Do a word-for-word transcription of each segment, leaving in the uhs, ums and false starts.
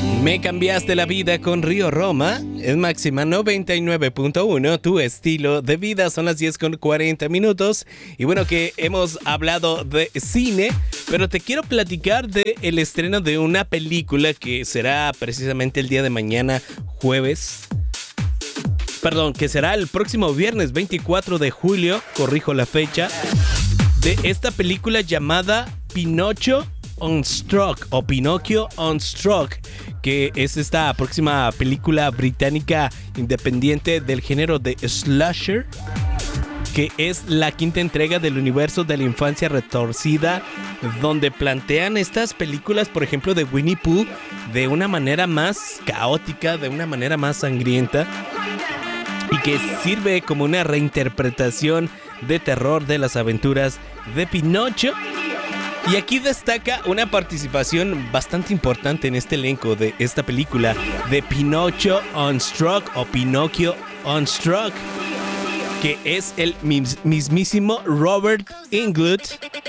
Me cambiaste la vida con Río Roma. Es Máxima noventa y nueve punto uno, tu estilo de vida. Son las diez con cuarenta minutos. Y bueno, que hemos hablado de cine, pero te quiero platicar del estreno de una película que será precisamente el día de mañana, jueves. Perdón, que será el próximo viernes veinticuatro de julio, corrijo la fecha, de esta película llamada Pinocho Unstruck o Pinocchio Unstruck, que es esta próxima película británica independiente del género de slasher, que es la quinta entrega del universo de la infancia retorcida, donde plantean estas películas, por ejemplo, de Winnie Pooh, de una manera más caótica, de una manera más sangrienta, y que sirve como una reinterpretación de terror de las aventuras de Pinocho. Y aquí destaca una participación bastante importante en este elenco de esta película de Pinocho Unstruck o Pinocchio Unstruck, que es el mismísimo Robert Englund.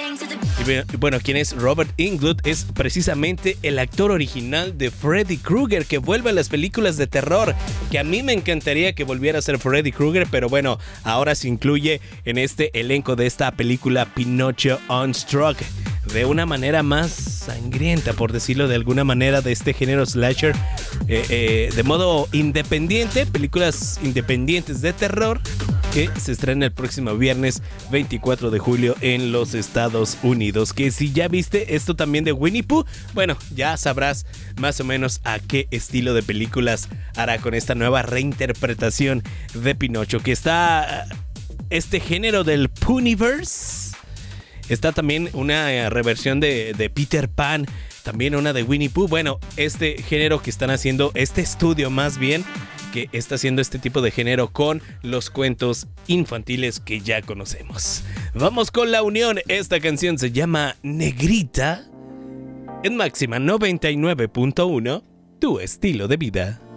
Y bueno, ¿quién es Robert Englund? Es precisamente el actor original de Freddy Krueger, que vuelve a las películas de terror, que a mí me encantaría que volviera a ser Freddy Krueger, pero bueno, ahora se incluye en este elenco de esta película Pinocho Unstruck, de una manera más sangrienta, por decirlo de alguna manera, de este género slasher, eh, eh, de modo independiente, películas independientes de terror, que se estrena el próximo viernes veinticuatro de julio en los Estados Unidos. Que si ya viste esto también de Winnie Pooh, bueno, ya sabrás más o menos a qué estilo de películas hará con esta nueva reinterpretación de Pinocho, que está este género del Poohniverse. Está también una reversión de, de Peter Pan, también una de Winnie Pooh. Bueno, este género que están haciendo, este estudio más bien, que está haciendo este tipo de género con los cuentos infantiles que ya conocemos. Vamos con la unión. Esta canción se llama Negrita. En Máxima noventa y nueve punto uno, tu estilo de vida.